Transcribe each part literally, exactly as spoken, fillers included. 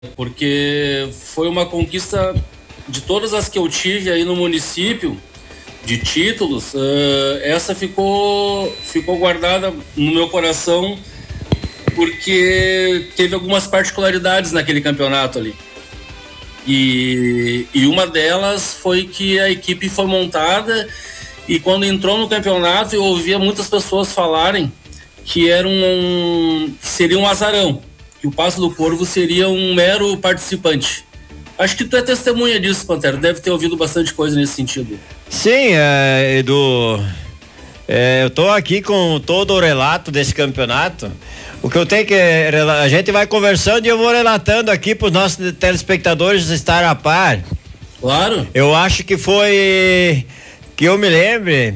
porque foi uma conquista de todas as que eu tive aí no município, de títulos, uh, essa ficou, ficou guardada no meu coração, porque teve algumas particularidades naquele campeonato ali. E, e uma delas foi que a equipe foi montada, e quando entrou no campeonato eu ouvia muitas pessoas falarem que era um, que seria um azarão, que o Passo do Corvo seria um mero participante. Acho que tu é testemunha disso, Pantera. Deve ter ouvido bastante coisa nesse sentido. Sim, é, Edu. É, eu tô aqui com todo o relato desse campeonato. O que eu tenho que... A gente vai conversando e eu vou relatando aqui para os nossos telespectadores estar a par. Claro. Eu acho que foi... Que eu me lembre...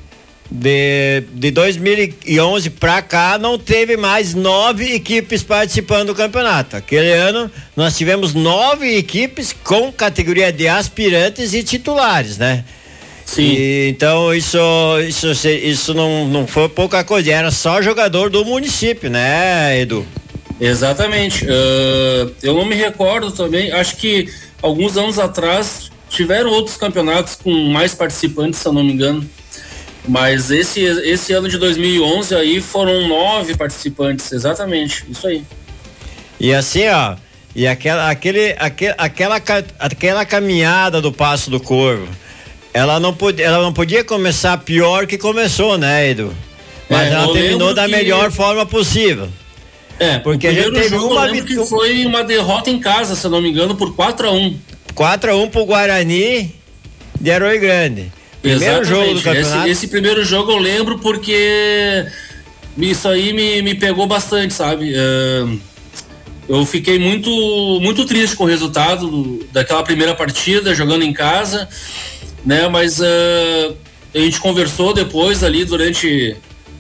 De, de dois mil e onze pra cá não teve mais nove equipes participando do campeonato. Aquele ano nós tivemos nove equipes com categoria de aspirantes e titulares, né? Sim. E, então isso, isso, isso não, não foi pouca coisa, era só jogador do município, né, Edu? Exatamente. Uh, eu não me recordo também, acho que alguns anos atrás tiveram outros campeonatos com mais participantes, se eu não me engano. Mas esse, esse ano de dois mil e onze aí foram nove participantes, exatamente, isso aí. E assim, ó, e aquela, aquele, aquele, aquela, aquela caminhada do Passo do Corvo, ela não podia, ela não podia começar pior que começou, né, Edu? Mas é, ela terminou da que... melhor forma possível. É, porque a gente teve uma vitória que foi uma derrota em casa, se eu não me engano, por quatro a um. quatro a um pro Guarani de Arroio Grande. Primeiro Exatamente. Jogo do campeonato. Esse, esse primeiro jogo eu lembro porque isso aí me, me pegou bastante, sabe? Uh, eu fiquei muito, muito triste com o resultado do, daquela primeira partida, jogando em casa, né? Mas uh, a gente conversou depois ali durante,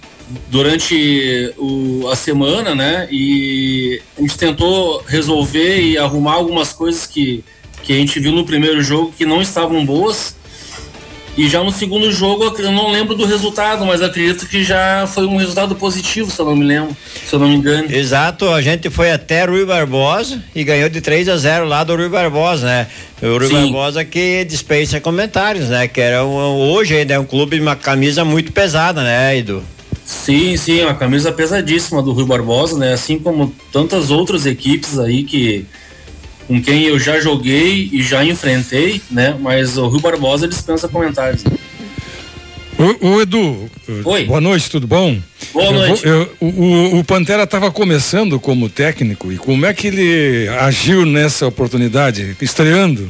durante o, a semana, né? E a gente tentou resolver e arrumar algumas coisas que, que a gente viu no primeiro jogo que não estavam boas. E já no segundo jogo eu não lembro do resultado, mas acredito que já foi um resultado positivo, se eu não me lembro, se eu não me engano. Exato, a gente foi até Rui Barbosa e ganhou de três a zero lá do Rui Barbosa, né? O Rui Sim. Barbosa que dispensa comentários, né? Que era um, hoje ainda é um clube de uma camisa muito pesada, né, Edu? Sim, sim, uma camisa pesadíssima do Rui Barbosa, né? Assim como tantas outras equipes aí que com quem eu já joguei e já enfrentei, né? Mas o Rui Barbosa dispensa comentários. Ô, ô Edu, Oi. Boa noite, tudo bom? Boa eu noite. Vou, eu, o, o Pantera estava começando como técnico, e como é que ele agiu nessa oportunidade, estreando?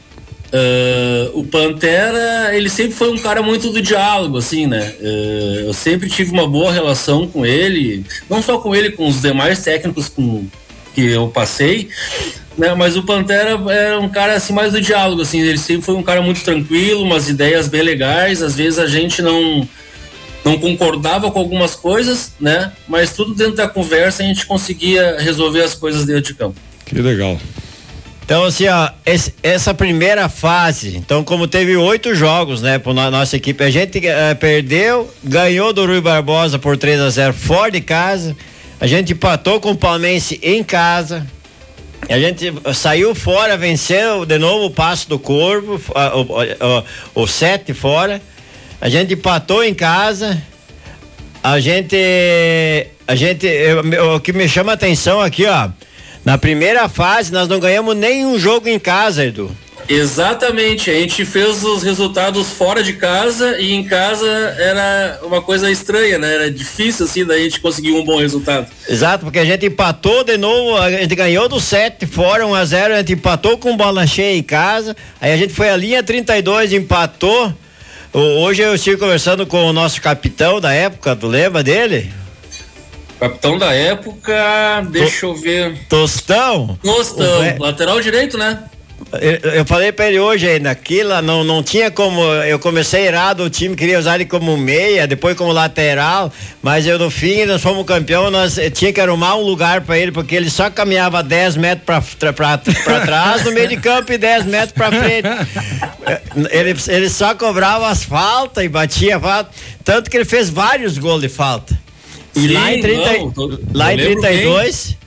Uh, o Pantera, ele sempre foi um cara muito do diálogo, assim, né? Uh, eu sempre tive uma boa relação com ele, não só com ele, com os demais técnicos com, que eu passei, né? Mas o Pantera era um cara assim mais do diálogo, assim, ele sempre foi um cara muito tranquilo, umas ideias bem legais, às vezes a gente não não concordava com algumas coisas, né? Mas tudo dentro da conversa a gente conseguia resolver as coisas dentro de campo. Que legal. Então, assim, ó, esse, essa primeira fase, então, como teve oito jogos, né, para nossa equipe, a gente uh, perdeu, ganhou do Rui Barbosa por três a zero fora de casa, a gente empatou com o Palmeirense em casa, a gente saiu fora, venceu de novo o Passo do Corvo, uh, o, o, o, o sete fora, a gente empatou em casa, a gente, a gente, eu, o que me chama a atenção aqui, ó, na primeira fase nós não ganhamos nenhum jogo em casa, Edu. Exatamente, a gente fez os resultados fora de casa e em casa era uma coisa estranha, né? Era difícil assim da gente conseguir um bom resultado. Exato, porque a gente empatou de novo, a gente ganhou do sete fora, um a zero, a gente empatou com bola cheia em casa, aí a gente foi à linha trinta e dois, empatou. Hoje eu estive conversando com o nosso capitão da época, tu lembra dele? Capitão da época, deixa eu ver. Tostão? Tostão, o... lateral direito, né? Eu, eu falei pra ele hoje ainda, aquilo não, não tinha como, eu comecei errado, o time queria usar ele como meia, depois como lateral, mas eu no fim, nós fomos campeão, nós tinha que arrumar um lugar pra ele, porque ele só caminhava dez metros pra, pra, pra trás no meio de campo e dez metros pra frente. Ele, ele só cobrava as faltas e batia falta, tanto que ele fez vários gols de falta. E Sim, lá em, trinta, não, tô, lá em trinta e dois,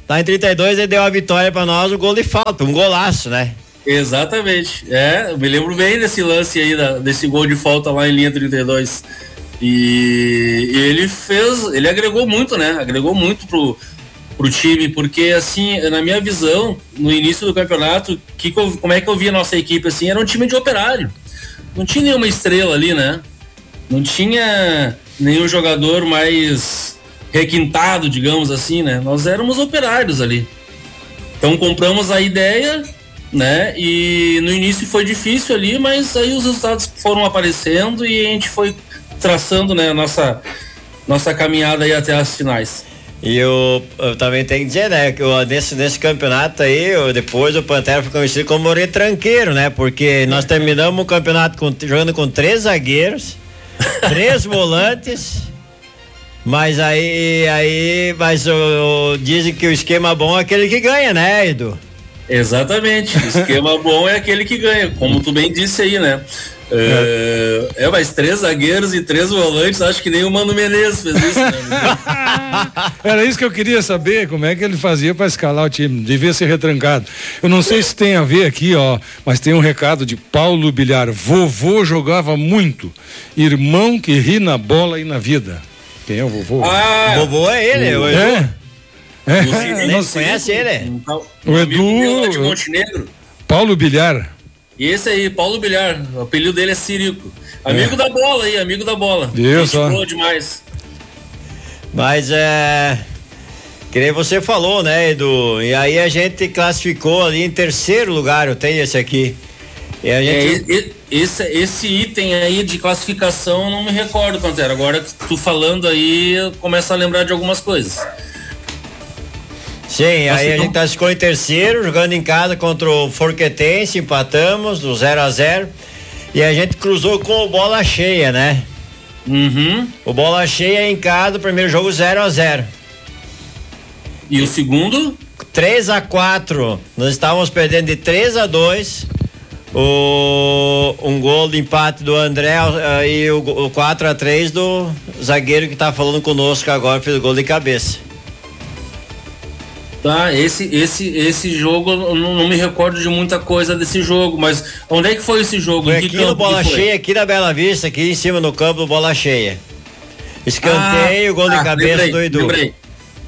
Lá em trinta e dois ele deu a vitória pra nós, o gol de falta, um golaço, né? Exatamente. É, eu me lembro bem desse lance aí, da, desse gol de falta lá em linha trinta e dois. E, e ele fez, ele agregou muito, né? Agregou muito pro, pro time, porque assim, na minha visão, no início do campeonato, que, como é que eu via a nossa equipe assim? Era um time de operário. Não tinha nenhuma estrela ali, né? Não tinha nenhum jogador mais requintado, digamos assim, né? Nós éramos operários ali. Então compramos a ideia, né? E no início foi difícil ali, mas aí os resultados foram aparecendo e a gente foi traçando, né, a nossa, nossa caminhada aí até as finais. E eu, eu também tenho que dizer, né, que eu, nesse, nesse campeonato aí, eu, depois o Pantera foi conhecido como retranqueiro, né? Porque nós terminamos o campeonato com, jogando com três zagueiros, três volantes, mas aí, aí mas o, o, dizem que o esquema bom é aquele que ganha, né, Edu? Exatamente, o esquema bom é aquele que ganha, como tu bem disse aí, né? É, é, mas três zagueiros e três volantes, acho que nem o Mano Menezes fez isso, né? Era isso que eu queria saber, como é que ele fazia para escalar o time, devia ser retrancado. Eu não sei se tem a ver aqui, ó, mas tem um recado de Paulo Bilhar: vovô jogava muito, irmão que ri na bola e na vida. Quem é o vovô? Ah, o vovô é ele, o Edu. É? É. Não conhece ele? O Edu de Montenegro. Paulo Bilhar. E esse aí, Paulo Bilhar, o apelido dele é Cirico. Amigo é. da bola aí, amigo da bola. Deus, gente boa demais. Mas é... que nem você falou, né, Edu? E aí a gente classificou ali em terceiro lugar, eu tenho esse aqui. E a gente... é, esse, esse item aí de classificação eu não me recordo, Pantera. Agora que tu falando aí, eu começo a lembrar de algumas coisas. Sim, aí a gente classificou em terceiro, jogando em casa contra o Forquetense, empatamos do zero a zero e a gente cruzou com o Bola Cheia, né? Uhum. O Bola Cheia em casa, primeiro jogo zero a zero. E o segundo? três a quatro, nós estávamos perdendo de três a dois, o, um gol de empate do André uh, e o, o quatro a três do zagueiro que tá falando conosco agora, fez o gol de cabeça. Tá, esse, esse, esse jogo eu não, não me recordo de muita coisa desse jogo, mas onde é que foi esse jogo? Foi aqui no Bola Cheia, aqui na Bela Vista, aqui em cima no campo do Bola Cheia. Escanteio, ah, gol de ah, cabeça lembrei, do Edu. Lembrei.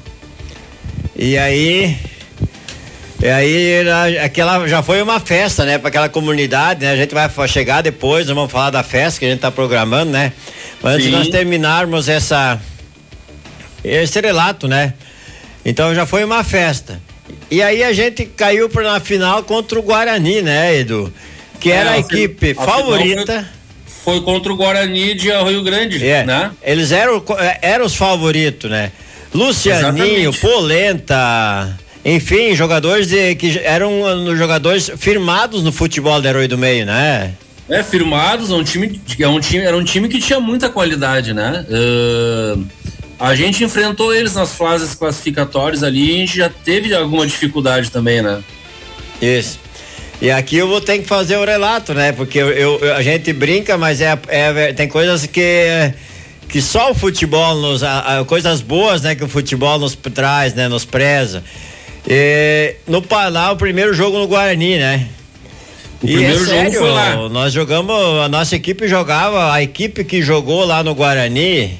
E aí, e aí aquela já foi uma festa, né, para aquela comunidade, né? A gente vai chegar depois, vamos falar da festa que a gente tá programando, né? Mas antes de nós terminarmos essa esse relato, né? Então já foi uma festa. E aí a gente caiu na final contra o Guarani, né, Edu? Que era é, a equipe a favorita. Foi, foi contra o Guarani de Rio Grande, é, né? Eles eram, eram os favoritos, né? Lucianinho, exatamente. Polenta, enfim, jogadores de, que eram jogadores firmados no futebol do Herói do Meio, né? É, firmados, é um time, é um time, era um time que tinha muita qualidade, né? Uh... A gente enfrentou eles nas fases classificatórias ali e a gente já teve alguma dificuldade também, né? Isso. E aqui eu vou ter que fazer o relato, né? Porque eu, eu, a gente brinca, mas é, é, tem coisas que, que só o futebol nos... A, a, coisas boas, né? Que o futebol nos traz, né? Nos preza. E, no Pará, o primeiro jogo no Guarani, né? O e primeiro é sério, jogo foi lá. Nós jogamos... A nossa equipe jogava... A equipe que jogou lá no Guarani...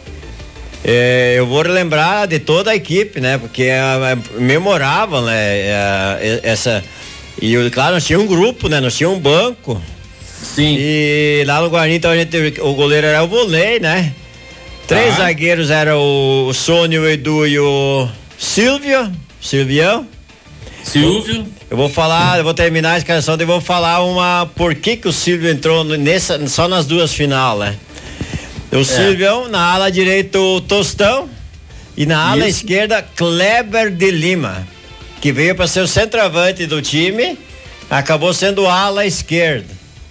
É, eu vou relembrar de toda a equipe, né? Porque é, é memorável, né? É, essa, e claro, nós tínhamos um grupo, né? Nós tínhamos um banco. Sim. E lá no Guarani, então, a gente, o goleiro era o Volney, né? Três ah. zagueiros eram o, o Sônia, o Edu e o Silvio. Silvião. Silvio. Eu vou falar, eu vou terminar a escalação e vou falar uma. Por que que o Silvio entrou nessa, só nas duas final, né? O é. Silvião, na ala direita o Tostão e na ala Isso. esquerda Kleber de Lima, que veio para ser o centroavante do time, acabou sendo ala esquerda.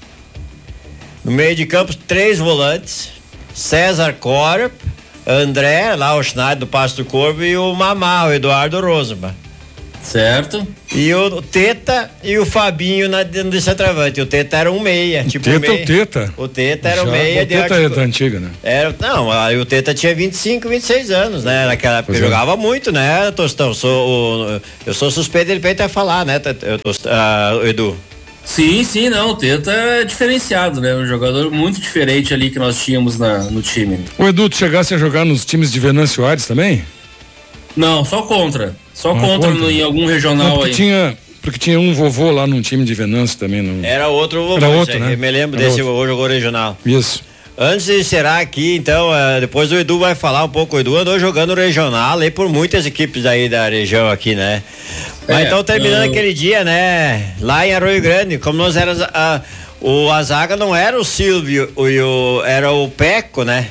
No meio de campo, três volantes: César Corp, André, lá o Schneider do Pasto do Corvo, e o Mamá, o Eduardo Rosenbach. Certo. E o Teta e o Fabinho na, de centroavante. O Teta era um meia. Tipo Teta, meia. o Teta. O Teta era Já, um meia. o Teta é da antiga, né? Era, não, aí o Teta tinha vinte e cinco, vinte e seis anos, né? Naquela época. Pois Jogava é. muito, né, Tostão? Sou, o, eu sou suspeito de repente a falar, né, eu tô, uh, Edu? Sim, sim, não. O Teta é diferenciado, né? Um jogador muito diferente ali que nós tínhamos na, no time. O Edu, tu chegasse a jogar nos times de Venâncio Aires também? Não, só contra. Só Ah, contra, contra. No, em algum regional não, porque aí. Tinha, porque tinha um vovô lá num time de Venâncio também. Não... Era outro vovô, Era outro, né? Eu me lembro Era desse outro. vovô jogou regional. Isso. Antes de encerrar aqui, então, uh, depois o Edu vai falar um pouco. O Edu andou jogando regional aí por muitas equipes aí da região aqui, né? Mas É, então, terminando eu... aquele dia, né? Lá em Arroio Grande, como nós éramos, uh, o, a zaga não era o Silvio, o, o, era o Peco, né?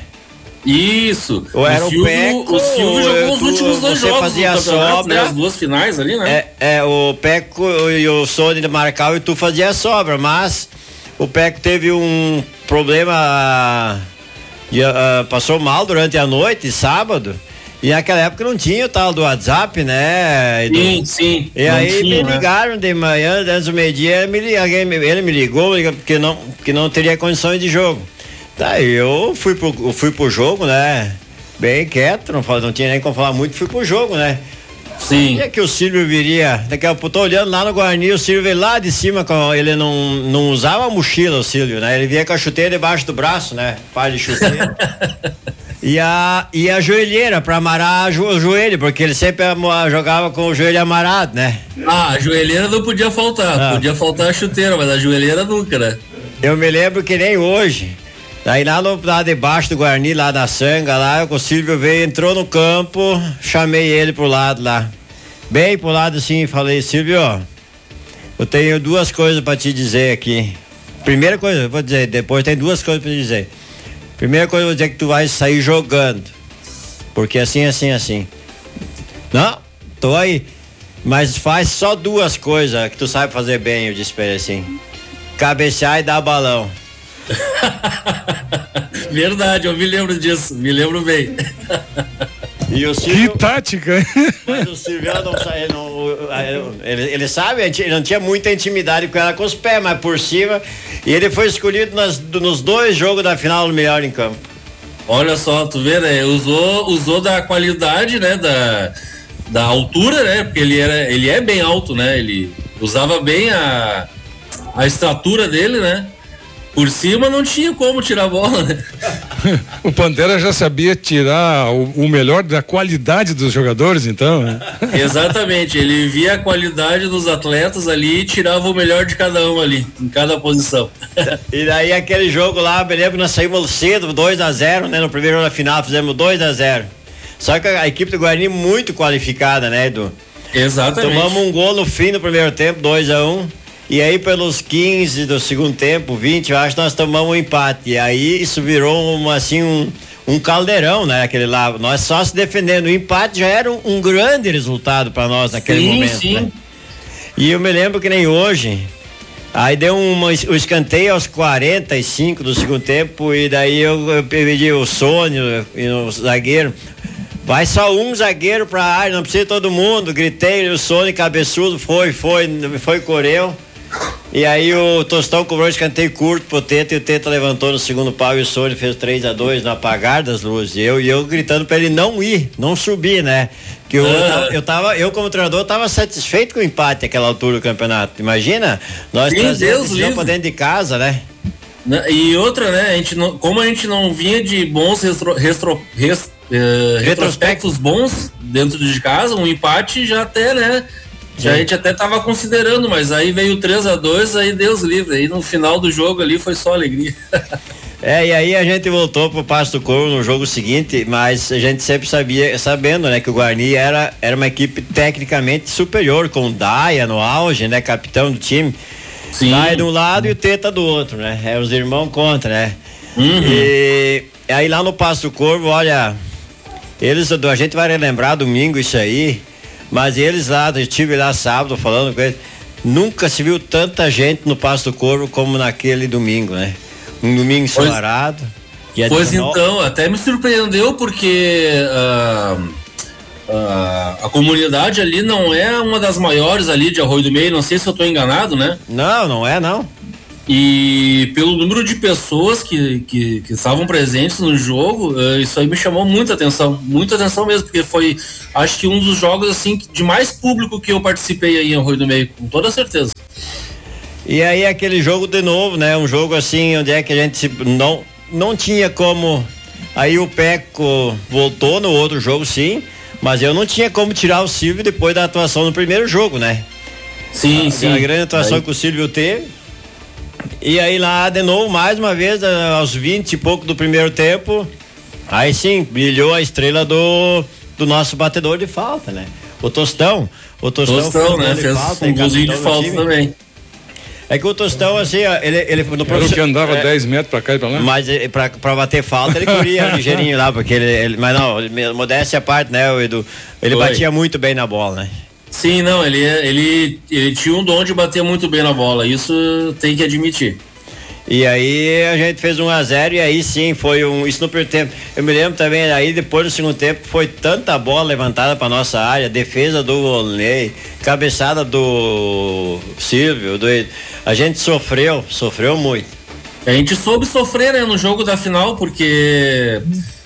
Isso. Ou era o, Silvio, Peco, o Silvio jogou os tu, últimos dois você jogos fazia do campeonato, sobra, né? As duas finais ali, né? É, é o Peco e o Sônia marcavam e tu fazia a sobra, mas o Peco teve um problema, uh, uh, passou mal durante a noite, sábado, e naquela época não tinha o tal do WhatsApp, né? Edu? Sim, sim. E não aí tinha, me né? ligaram de manhã, antes do meio-dia, ele, me li- alguém me- ele me ligou porque não, porque não teria condições de jogo. Tá, eu fui pro, eu fui pro jogo, né? Bem quieto, não, fal- não tinha nem como falar muito, fui pro jogo, né? Sim. E é que o Silvio viria, daqui a pouco, tô olhando lá no Guarani, o Silvio veio lá de cima, com, ele não, não usava a mochila, o Silvio, né? Ele vinha com a chuteira debaixo do braço, né? Par de chuteira. e, a, e a joelheira, pra amarrar a jo, o joelho, porque ele sempre amo- jogava com o joelho amarrado, né? Ah, a joelheira não podia faltar. Ah. Podia faltar a chuteira, mas a joelheira nunca, né? Eu me lembro que nem hoje. Daí lá, no, lá debaixo do Guarani, lá da Sanga, lá, o Silvio veio, entrou no campo, chamei ele pro lado lá. Bem pro lado assim, falei, Silvio, eu tenho duas coisas pra te dizer aqui. Primeira coisa, eu vou dizer, depois tem duas coisas pra te dizer. Primeira coisa, eu vou dizer que tu vai sair jogando. Porque assim, assim, assim. Não, tô aí. Mas faz só duas coisas que tu sabe fazer bem, eu disse pra ele assim. Cabecear e dar balão. Verdade, eu me lembro disso, me lembro bem. E o Que Silvio, tática, hein? mas o Silvio não, sai- não ele, ele sabe, ele não tinha muita intimidade com ela com os pés, mas por cima, e ele foi escolhido nas, nos dois jogos da final do melhor em campo. Olha só, tu vê, né? Usou, usou da qualidade, né? Da, da altura, né? Porque ele, era, ele é bem alto, né? Ele usava bem a, a estatura dele, né? Por cima não tinha como tirar a bola, né? O Pantera já sabia tirar o, o melhor da qualidade dos jogadores, então, né? Exatamente, ele via a qualidade dos atletas ali e tirava o melhor de cada um ali, em cada posição. E daí aquele jogo lá, me lembro que nós saímos cedo, dois a zero, né? No primeiro jogo da final fizemos dois a zero. Só que a equipe do Guarani muito qualificada, né, Edu? Exatamente. Tomamos um gol no fim do primeiro tempo, dois a um. E aí pelos quinze do segundo tempo, vinte, eu acho que nós tomamos um empate. E aí isso virou uma, assim, um, um caldeirão, né? Aquele lá, nós só se defendendo. O empate já era um, um grande resultado para nós naquele Sim, momento, sim. né? E eu me lembro que nem hoje, aí deu uma, o escanteio aos quarenta e cinco do segundo tempo, e daí eu, eu pedi o Sônia e o zagueiro. Vai só um zagueiro pra área, não precisa todo mundo. Gritei, o Sônia cabeçudo foi, foi, foi correu. E aí o Tostão cobrou escanteio curto pro Teta e o Teta levantou no segundo pau e o Sônia fez três a dois no apagar das luzes. E eu, e eu gritando pra ele não ir, não subir, né? Que eu, Ah. tava, eu tava, eu como treinador tava satisfeito com o empate àquela altura do campeonato. Imagina, nós Sim, trazemos Deus decisão livre. pra dentro de casa, né? Né? E outra, né? A gente não, como a gente não vinha de bons retro, retro, res, eh, retrospectos bons dentro de casa, um empate já até, né? Já Sim. a gente até tava considerando, mas aí veio três a dois, aí Deus livre. Aí no final do jogo ali foi só alegria. É, e aí a gente voltou pro Pasto do Corvo no jogo seguinte, mas a gente sempre sabia, sabendo, né, que o Guarani era, era uma equipe tecnicamente superior, com o Daia no auge, né, capitão do time. Sim. Daia de um lado e o Teta do outro, né, é os irmãos contra, né. Uhum. E aí lá no Pasto do Corvo, olha, eles, a gente vai relembrar domingo isso aí, mas eles lá, eu estive lá sábado falando com eles, nunca se viu tanta gente no Pasto do Corvo como naquele domingo, né. Um domingo ensolarado. Pois então, até me surpreendeu porque ah, a, a comunidade ali não é uma das maiores ali de Arroio do Meio, não sei se eu estou enganado, né? Não, não é não. E pelo número de pessoas que, que, que estavam presentes no jogo, uh, isso aí me chamou muita atenção, muita atenção mesmo, porque foi, acho que um dos jogos assim de mais público que eu participei aí em Arroio do Meio, com toda certeza. E aí aquele jogo de novo, né? Um jogo assim, onde é que a gente se, não, não tinha como. Aí o Peco voltou no outro jogo, sim, mas eu não tinha como tirar o Silvio depois da atuação no primeiro jogo, né? Sim, a, sim. A grande atuação aí. que o Silvio teve. E aí lá de novo, mais uma vez, aos vinte e pouco do primeiro tempo, aí sim, brilhou a estrela do, do nosso batedor de falta, né? O Tostão. O Tostão, Tostão né? Fez falta, um golzinho de falta também. É que o Tostão, assim, ele, ele no Era o que andava é, dez metros pra cá e pra lá. Mas ele, pra, pra bater falta, ele corria ligeirinho lá, porque ele, ele. Mas não, modéstia à parte, né, o Edu? Ele Oi. batia muito bem na bola, né? Sim, não, ele, ele, ele tinha um dom de bater muito bem na bola, isso tem que admitir. E aí a gente fez um a zero e aí sim foi um. Isso no primeiro tempo. Eu me lembro também, aí depois do segundo tempo foi tanta bola levantada pra nossa área, defesa do Volney, cabeçada do Silvio, do, a gente sofreu, sofreu muito. A gente soube sofrer, né, no jogo da final, porque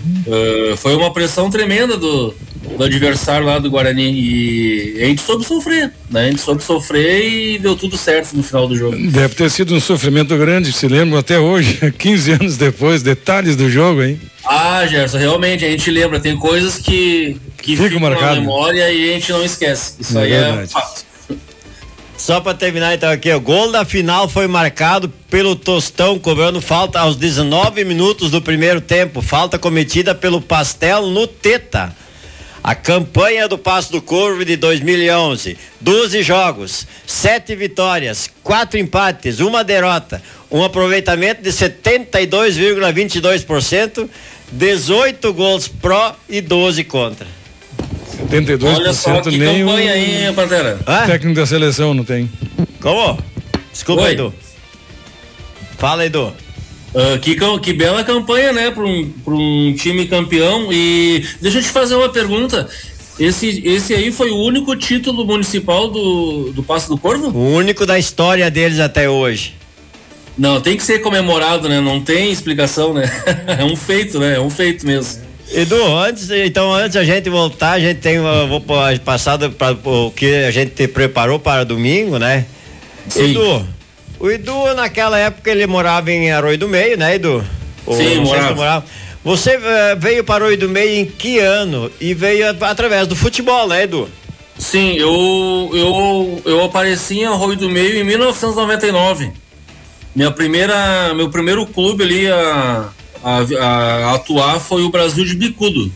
uh, foi uma pressão tremenda do, do adversário lá do Guarani e a gente soube sofrer, né? A gente soube sofrer e deu tudo certo no final do jogo. Deve ter sido um sofrimento grande, se lembram até hoje, quinze anos depois, detalhes do jogo, hein? Ah, Gerson, realmente, a gente lembra, tem coisas que, que Fica ficam marcado. na memória e a gente não esquece. Isso É aí verdade. é fato. Só pra terminar então aqui, o gol da final foi marcado pelo Tostão, cobrando falta aos dezenove minutos do primeiro tempo, falta cometida pelo Pastel no Teta. A campanha do Passo do Corvo de dois mil e onze, doze jogos, sete vitórias, quatro empates, uma derrota, um aproveitamento de setenta e dois vírgula vinte e dois por cento, dezoito gols pró e doze contra. setenta e dois por cento. Olha só que nem campanha o aí, Pantera. Ah? técnico da seleção não tem. Como? Desculpa, Oi. Edu. Fala, Edu. Uh, que, que bela campanha, né, para um, pra um time campeão. E deixa eu te fazer uma pergunta. Esse, esse aí foi o único título municipal do, do Passo do Corvo? O único da história deles até hoje. Não, tem que ser comemorado, né? Não tem explicação, né? É um feito, né? É um feito mesmo. Edu, antes, então antes a gente voltar, a gente tem uma, vou passar para o que a gente preparou para domingo, né? Sim. Edu, o Edu naquela época ele morava em Arroio do Meio, né, Edu? Ou, Sim, não sei se morava. tu morava. Você uh, veio para Arroio do Meio em que ano? E veio a- através do futebol, né, Edu? Sim, eu, eu, eu apareci em Arroio do Meio em mil novecentos e noventa e nove. Minha primeira, meu primeiro clube ali a, a, a atuar foi o Brasil de Bicudo.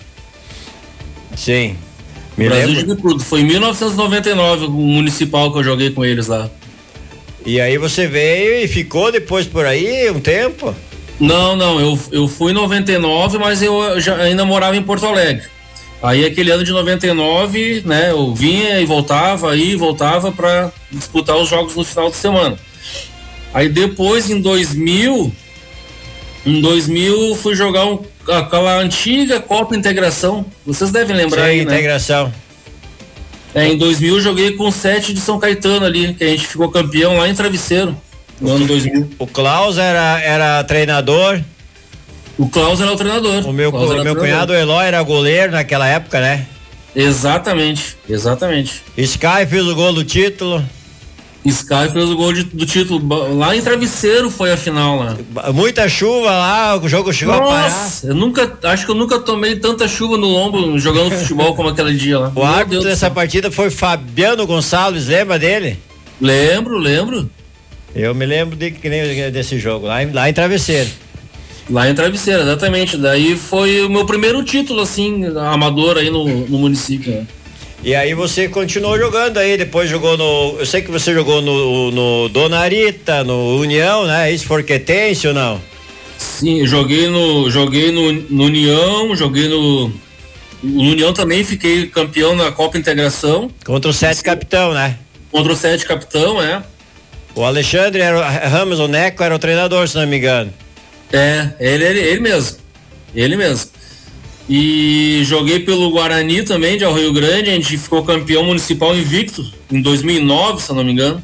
Sim. Me Brasil lembro. de Bicudo. Foi em mil novecentos e noventa e nove, o municipal que eu joguei com eles lá. E aí você veio e ficou depois por aí um tempo? Não, não, eu, eu fui em noventa e nove, mas eu já ainda morava em Porto Alegre. Aí aquele ano de noventa e nove, né, eu vinha e voltava, aí voltava para disputar os jogos no final de semana. Aí depois, em dois mil, em dois mil fui jogar um, aquela antiga Copa Integração. Vocês devem lembrar Sim, aí, né? integração. É, em dois mil eu joguei com o sete de São Caetano ali, que a gente ficou campeão lá em Travesseiro, no ano dois mil. O Klaus era, era treinador. O Klaus era o treinador. O meu, Klaus o era meu treinador. cunhado Eloy era goleiro naquela época, né? Exatamente, exatamente. Sky fez o gol do título. Sky fez o gol de- do título. Lá em Travesseiro foi a final lá. Muita chuva lá, o jogo chegou a parar. Nossa, eu nunca, acho que eu nunca tomei tanta chuva no lombo jogando futebol como aquele dia lá. O Meu árbitro Deus do dessa céu. partida foi Fabiano Gonçalves, lembra dele? Lembro, lembro. Eu me lembro de, que nem desse jogo, lá em, lá em Travesseiro. Lá em Travesseiro, exatamente. Daí foi o meu primeiro título, assim, amador aí no, no município. Né? E aí você continuou jogando aí, depois jogou no. Eu sei que você jogou no, no Dona Rita, no União, né? Isso Forquetense ou não? Sim, eu joguei no, joguei no, no União, joguei no. No União também fiquei campeão na Copa Integração. Contra o Sete Capitão, né? Contra o Sete Capitão, é. O Alexandre era, Ramos, o Neco era o treinador, se não me engano. É, ele, ele, ele mesmo. Ele mesmo. E joguei pelo Guarani também, de Rio Grande. A gente ficou campeão municipal invicto em dois mil e nove, se eu não me engano.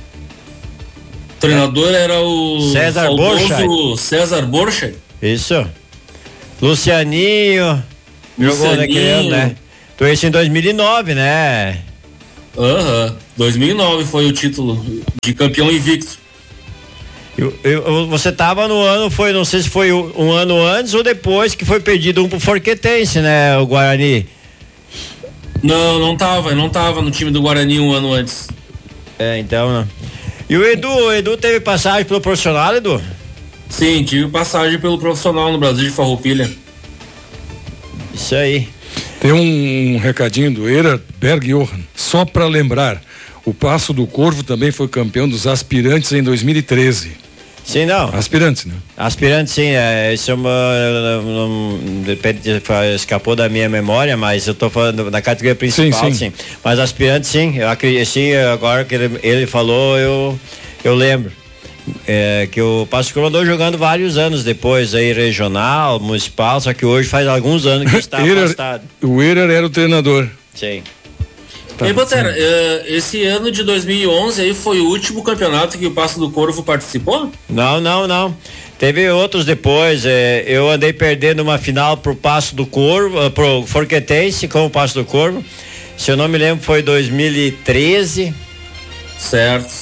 O treinador era o César Borchardt. César Borchardt. Isso. Lucianinho. Jogou naquele ano, né? Então esse em dois mil e nove, né? Aham. Uhum. dois mil e nove foi o título de campeão invicto. Eu, eu, você tava no ano, foi, não sei se foi um ano antes ou depois que foi pedido um pro Forquetense, né, o Guarani? Não, não tava, não tava no time do Guarani um ano antes. É, então, né? E o Edu, o Edu teve passagem pelo profissional, Edu? Sim, tive passagem pelo profissional no Brasil de Farroupilha. Isso aí. Tem um, um recadinho do Eira Bergjohan, só para lembrar, o Passo do Corvo também foi campeão dos aspirantes em dois mil e treze. Sim, não. Aspirantes, né? Aspirantes, sim. É, isso é uma. Não, depende, escapou da minha memória, mas eu estou falando da categoria principal, sim. sim. sim. Mas aspirantes, sim. Eu acredito, sim, agora que ele, ele falou, eu, eu lembro. É, que o Passo Corvo andou jogando vários anos depois, aí regional, municipal, só que hoje faz alguns anos que está Eira, afastado. O Eira era o treinador. Sim. Tá, e Botera, uh, esse ano de dois mil e onze aí foi o último campeonato que o Passo do Corvo participou? Não, não, não. Teve outros depois. É, eu andei perdendo uma final pro Passo do Corvo, uh, pro Forquetense com o Passo do Corvo. Se eu não me lembro, foi dois mil e treze. Certo.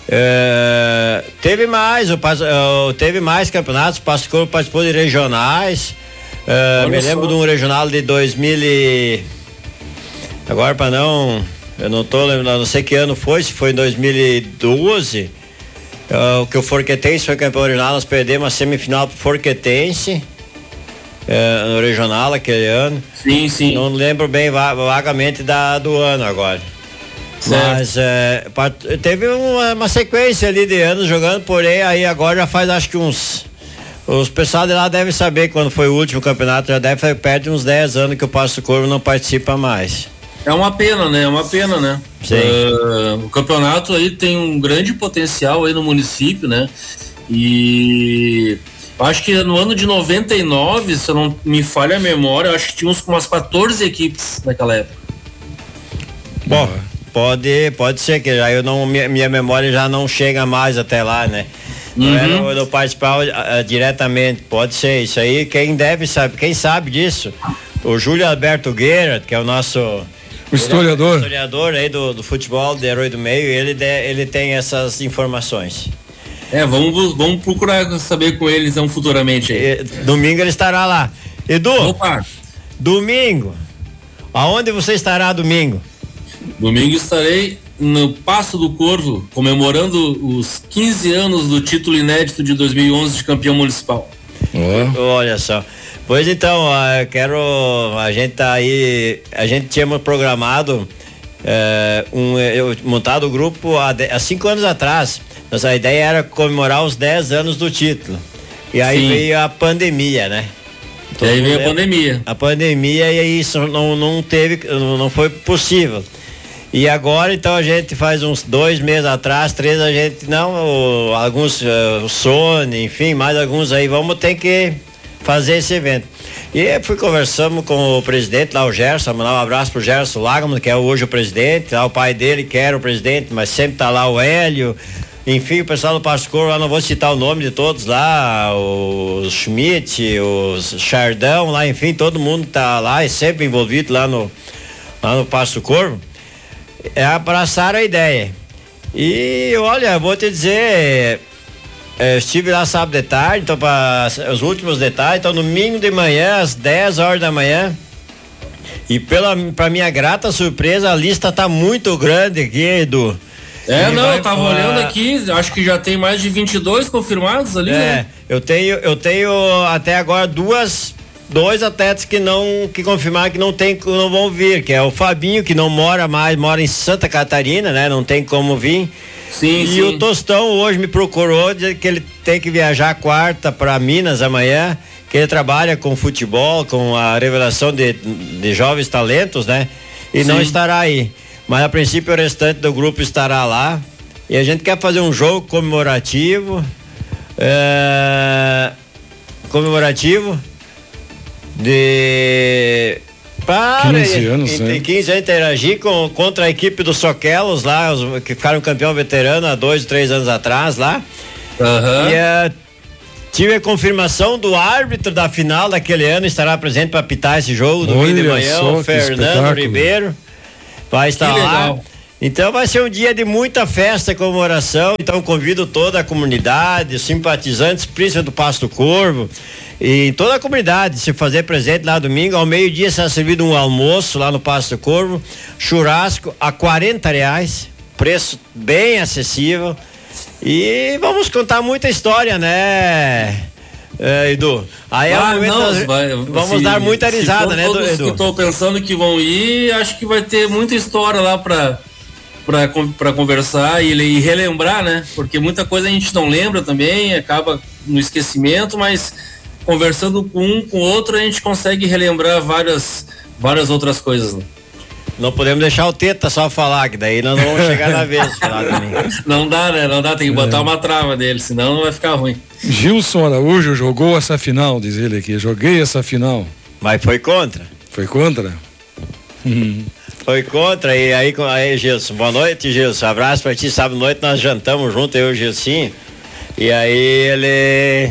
É, teve mais, o Passo, uh, teve mais campeonatos. O Passo do Corvo participou de regionais. Uh, me lembro só. De um regional de dois mil e agora para não, eu não tô lembrando, não sei que ano foi, se foi em dois mil e doze, uh, que o Forquetense foi campeão regional, nós perdemos a semifinal pro Forquetense, uh, no regional aquele ano. Sim, sim. Não lembro bem vagamente da, do ano agora. Certo. Mas uh, teve uma, uma sequência ali de anos jogando, porém aí agora já faz acho que uns, os pessoal de lá devem saber quando foi o último campeonato, já deve perto de uns dez anos que o Passo do Corvo não participa mais. É uma pena, né? É uma pena, né? Sim. Uh, o campeonato aí tem um grande potencial aí no município, né? E acho que no ano de noventa e nove, se eu não me falha a memória, acho que tinha uns, umas quatorze equipes naquela época. Bom, pode, pode ser que já eu não, minha, minha memória já não chega mais até lá, né? Não uhum. é, eu não participava uh, diretamente, pode ser isso aí, quem deve saber, quem sabe disso? O Júlio Alberto Guerra, que é o nosso o historiador. É o historiador aí do, do futebol de Herói do Meio, ele, de, ele tem essas informações. É, vamos, vamos procurar saber com eles então, futuramente aí. E, domingo ele estará lá. Edu, Opa. Domingo, aonde você estará domingo? Domingo estarei no Passo do Corvo, comemorando os quinze anos do título inédito de dois mil e onze de campeão municipal. Oh. Olha só. Pois então, eu quero, a gente tá aí, a gente tinha programado é, um, eu, montado o grupo há, há cinco anos atrás. Nossa ideia era comemorar os dez anos do título. E aí Sim. veio a pandemia, né? E aí veio a pandemia. A pandemia e aí isso não, não teve, não foi possível. E agora, então, a gente faz uns dois meses atrás, três, a gente, não, o, alguns, uh, o Sony, enfim, mais alguns aí, vamos ter que fazer esse evento. E fui conversamos com o presidente lá, o Gerson, mandar um abraço pro Gerson Lagman, que é hoje o presidente, lá o pai dele que era o presidente, mas sempre tá lá o Hélio, enfim, o pessoal do Passo Corvo, lá não vou citar o nome de todos lá, o Schmidt, o Chardão lá, enfim, todo mundo tá lá e sempre envolvido lá no, lá no Passo Corvo. É abraçar a ideia. E olha, vou te dizer, eu estive lá sábado de tarde, então para os últimos detalhes, então domingo de manhã, às dez horas da manhã. E pela para minha grata surpresa, a lista tá muito grande aqui, Edu. É, não, eu tava olhando aqui, acho que já tem mais de vinte e dois confirmados ali, é, né? Eu tenho, eu tenho até agora duas dois atletas que não, que confirmaram que não tem, que não vão vir, que é o Fabinho, que não mora mais, mora em Santa Catarina, né? Não tem como vir. Sim, e sim. o Tostão hoje me procurou, dizer que ele tem que viajar quarta para Minas amanhã, que ele trabalha com futebol, com a revelação de, de jovens talentos, né? E sim. não estará aí. Mas a princípio o restante do grupo estará lá. E a gente quer fazer um jogo comemorativo. É, comemorativo. de para quinze anos, em, né? em quinze anos interagir com, contra a equipe dos Soquelos lá, os, que ficaram campeão veterano há dois, três anos atrás lá. Uhum. E uh, tive a confirmação do árbitro da final daquele ano, estará presente para apitar esse jogo domingo de manhã, o Fernando Ribeiro vai estar que lá. legal. Então vai ser um dia de muita festa e comemoração, então convido toda a comunidade, os simpatizantes, principalmente do Pasto Corvo, e toda a comunidade se fazer presente lá domingo, ao meio-dia será servido um almoço lá no Pasto Corvo, churrasco a quarenta reais, preço bem acessível, e vamos contar muita história, né, é, Edu? Aí ah, é o momento não, nós, vai, vamos se, dar muita risada, né, todos Edu? que eu tô pensando que vão ir, acho que vai ter muita história lá pra para conversar e, e relembrar, né? Porque muita coisa a gente não lembra também, acaba no esquecimento, mas conversando com um com o outro a gente consegue relembrar várias, várias outras coisas. Né? Não podemos deixar o Teta só falar, que daí nós não vamos chegar na vez de falar também. Não dá, né? Não dá, tem que botar é. uma trava dele, senão não vai ficar ruim. Gilson Araújo jogou essa final, diz ele aqui, joguei essa final. Mas foi contra? Foi contra? Hum. Foi contra, e aí, aí Gilson, boa noite, Gilson, abraço pra ti, sábado à noite nós jantamos junto, eu e o Gilcinho, e aí ele,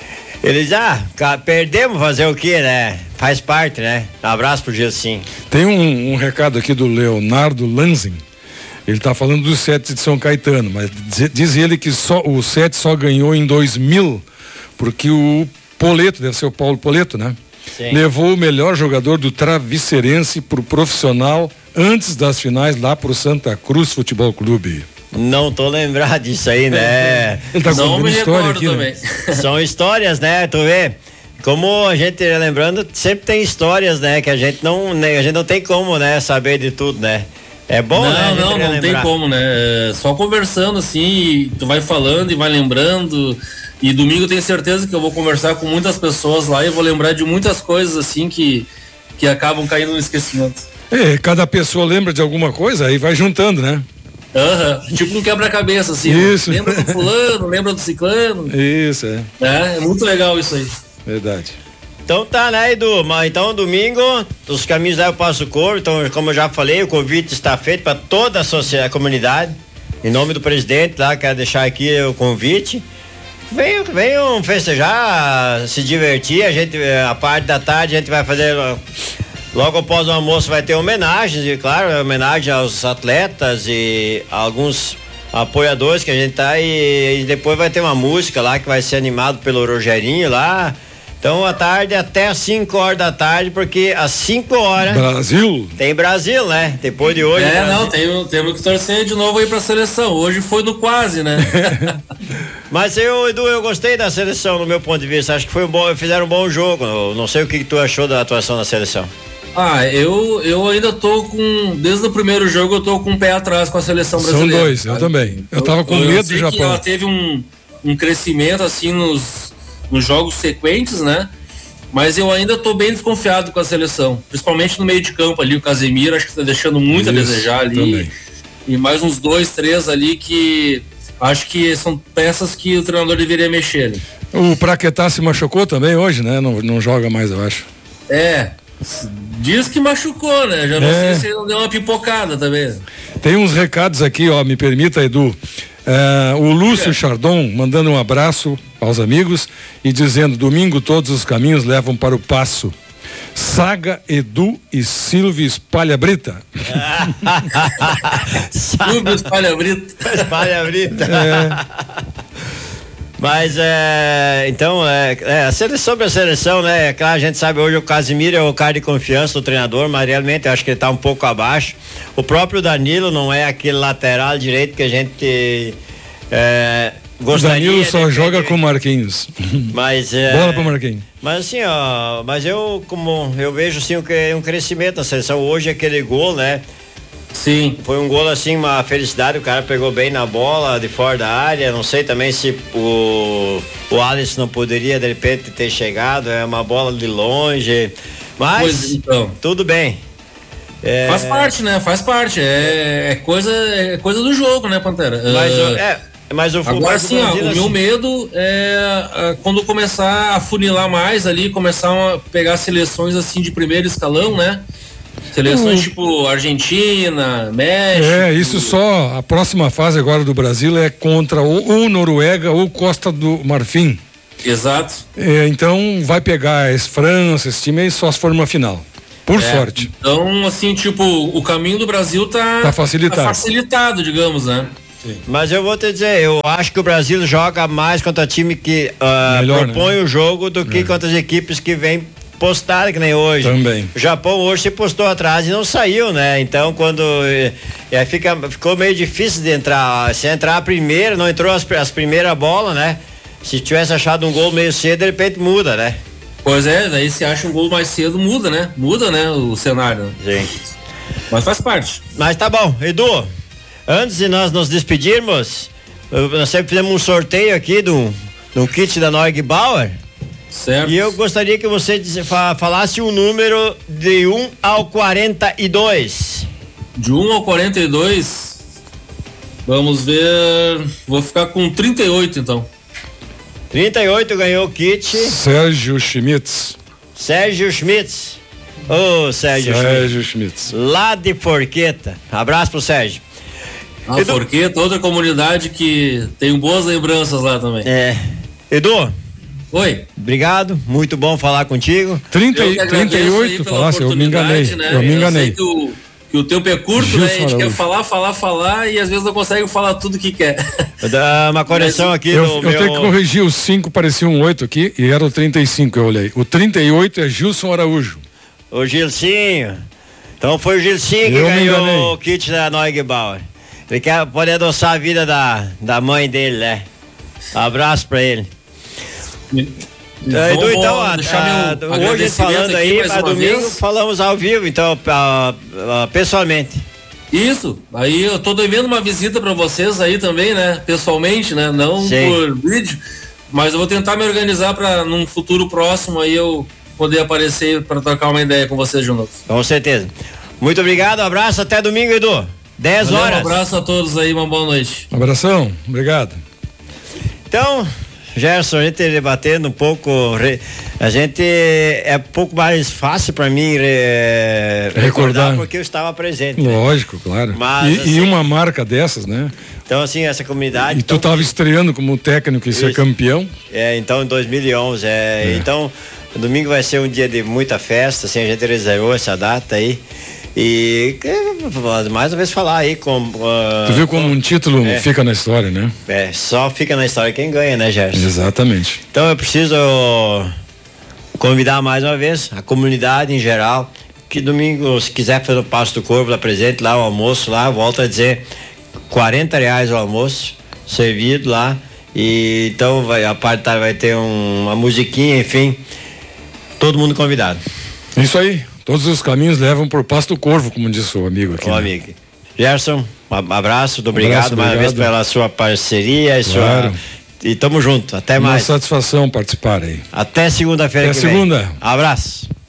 ele diz, ah, perdemos, fazer o quê, né, faz parte, né, abraço pro Gilcinho. Tem um, um recado aqui do Leonardo Lanzin, ele tá falando do sete de São Caetano, mas diz, diz ele que só, o sete só ganhou em dois mil, porque o Poleto, deve ser o Paulo Poleto, né? Sim. Levou o melhor jogador do Travesseirense pro profissional antes das finais lá pro Santa Cruz Futebol Clube. Não tô lembrado disso aí, né? Ele tá contando história aqui, né? São histórias, né? Tu vê? Como a gente lembrando, sempre tem histórias, né? Que a gente não, né? A gente não tem como, né? Saber de tudo, né? É bom, não, né? Não, não, não tem como, né? Só conversando assim, tu vai falando e vai lembrando. E domingo eu tenho certeza que eu vou conversar com muitas pessoas lá e vou lembrar de muitas coisas assim que, que acabam caindo no esquecimento. É, cada pessoa lembra de alguma coisa, aí vai juntando, né? Aham, uhum. Tipo um quebra-cabeça, assim. Isso. Lembra do fulano, lembra do ciclano. Isso, é. É, é muito legal isso aí. Verdade. Então tá, né, Edu? Mas então domingo, os caminhos lá eu passo o corpo, então como eu já falei, o convite está feito para toda a sociedade, a comunidade. Em nome do presidente lá, quero deixar aqui o convite. Venham, venham festejar, se divertir, a gente, a parte da tarde a gente vai fazer, logo após o almoço vai ter homenagens, e claro, homenagem aos atletas e alguns apoiadores que a gente tá, e, e depois vai ter uma música lá que vai ser animado pelo Rogerinho lá. Então, à tarde até às cinco horas da tarde, porque às cinco horas. Brasil! Tem Brasil, né? Depois de hoje. É, Brasil. não, tem, temos que torcer de novo aí pra seleção. Hoje foi no quase, né? Mas eu, Edu, eu gostei da seleção, no meu ponto de vista. Acho que foi um bom, fizeram um bom jogo. Eu não sei o que, que tu achou da atuação da seleção. Ah, eu, eu ainda tô com. Desde o primeiro jogo eu tô com o pé atrás com a seleção brasileira. São dois, eu também. Eu tava com eu, medo do Japão. Ela teve um, um crescimento assim nos. nos jogos sequentes, né? Mas eu ainda tô bem desconfiado com a seleção, principalmente no meio de campo ali, o Casemiro acho que tá deixando muito Isso, a desejar ali, também. E mais uns dois, três ali que acho que são peças que o treinador deveria mexer. Né? O Paquetá se machucou também hoje, né? Não, não joga mais, eu acho. É, diz que machucou, né? Já não é. sei se ele não deu uma pipocada também. Tem uns recados aqui, ó, me permita, Edu. É, o Lúcio é. Chardon mandando um abraço aos amigos e dizendo: domingo todos os caminhos levam para o Passo. Saga, Edu e Silvio Espalha Brita. Silvio Espalha Brita. Espalha Brita. É. Mas é, então, é, é, a seleção sobre a seleção, né? É claro, a gente sabe hoje o Casemiro é o cara de confiança do treinador, mas realmente eu acho que ele tá um pouco abaixo. O próprio Danilo não é aquele lateral direito que a gente é, gostaria. O Danilo só de, joga de, com o Marquinhos. Mas, é, bola pro Marquinhos. Mas assim, ó, mas eu, como, eu vejo assim um, um crescimento na seleção. Hoje aquele gol, né? Sim. Foi um gol assim, uma felicidade, o cara pegou bem na bola, de fora da área, não sei também se o, o Alisson não poderia de repente ter chegado, é uma bola de longe, mas pois, então. Tudo bem. É... Faz parte, né? Faz parte, é, é, coisa, é coisa do jogo, né, Pantera? Mas, uh, é... Mas o Agora sim, ó, o meu medo é quando começar a funilar mais ali, começar a pegar seleções assim de primeiro escalão, né? Seleções uhum. tipo Argentina, México. É, isso só, a próxima fase agora do Brasil é contra ou, ou Noruega ou Costa do Marfim. Exato. É, então vai pegar esse França, esse time aí só se for uma final. Por é, sorte. Então, assim, tipo, o caminho do Brasil tá, tá facilitado. Tá facilitado, digamos, né? Sim. Mas eu vou te dizer, eu acho que o Brasil joga mais contra time que uh, Melhor, propõe né? o jogo do que é. contra as equipes que vêm postar, que nem hoje. Também. O Japão hoje se postou atrás e não saiu, né? Então, quando é, fica, ficou meio difícil de entrar. Se entrar a primeira, não entrou as, as primeiras bolas, né? Se tivesse achado um gol meio cedo, de repente muda, né? Pois é, daí se acha um gol mais cedo, muda, né? Muda, né, o cenário. Sim. Mas faz parte. Mas tá bom, Edu, antes de nós nos despedirmos, nós sempre fizemos um sorteio aqui do, do kit da Neugbauer. Certo. E eu gostaria que você disse, fa, falasse um número de um ao quarenta e dois. De um ao quarenta e dois, vamos ver, vou ficar com trinta e oito então. trinta e oito ganhou o kit. Sérgio Schmitz. Sérgio Schmitz. Ô, oh, Sérgio, Sérgio Schmitz. Schmitz. Lá de Forqueta. Abraço pro Sérgio. Ah, Edu... Forqueta, outra comunidade que tem boas lembranças lá também. É. Edu. Oi. Obrigado, muito bom falar contigo. trinta, trinta e oito, falasse, eu me enganei. Né? Eu me enganei. Eu sei que o, que o tempo é curto, Gilson, né? A gente quer falar, falar, falar e às vezes não consegue falar tudo que quer. Dá uma correção Mas, aqui eu, no eu meu... tenho que corrigir, os cinco parecia um oito aqui e era o trinta e cinco, eu olhei. O trinta e oito é Gilson Araújo. O Gilcinho. Então foi o Gilcinho que eu ganhou o kit da Neugbauer. Ele quer, pode adoçar a vida da, da mãe dele, né? Um abraço pra ele. Edu, então, a, a, hoje falando aí, a domingo vez. falamos ao vivo, então, a, a, pessoalmente. Isso, aí eu tô devendo uma visita para vocês aí também, né? Pessoalmente, né? Não Sim. por vídeo, mas eu vou tentar me organizar para num futuro próximo aí eu poder aparecer para trocar uma ideia com vocês de novo. Com certeza. Muito obrigado, um abraço, até domingo, Edu. dez Valeu, horas. Um abraço a todos aí, uma boa noite. Um abração, obrigado. Então, Gerson, a gente debatendo um pouco, a gente é um pouco mais fácil para mim re, recordar, recordar porque eu estava presente. Lógico, né? Claro. Mas, e, assim, e uma marca dessas, né? Então, assim, essa comunidade. E tu estava que... estreando como técnico e ser campeão? É, então em dois mil e onze. É, é. Então, domingo vai ser um dia de muita festa, assim, a gente reservou essa data aí. E mais uma vez falar aí com uh, tu viu como um título é, fica na história, né? É, só fica na história quem ganha, né, Gerson? Exatamente. Então eu preciso convidar mais uma vez a comunidade em geral que domingo, se quiser fazer o Passo do Corvo, lá presente, lá o almoço lá, volto a dizer, quarenta reais o almoço servido lá, e então vai, a parte da tarde vai ter um, uma musiquinha, enfim, todo mundo convidado. Isso aí. Todos os caminhos levam por Passo do Corvo, como disse o amigo aqui. Ô, né? amigo. Gerson, um abraço, obrigado, abraço, mais obrigado. uma vez pela sua parceria e claro. sua... E tamo junto, até mais. Uma satisfação participar aí. Até segunda-feira que vem. Até segunda. Abraço.